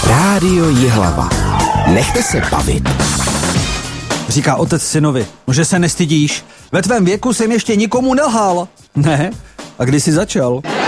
Rádio Jihlava. Nechte se bavit. Říká otec synovi, že se nestydíš. Ve tvém věku jsem ještě nikomu nelhal. Ne? A kdy jsi začal?